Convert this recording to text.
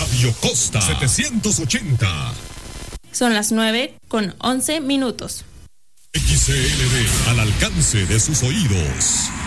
Radio Costa 780. Son las 9:11. XCLD, al alcance de sus oídos.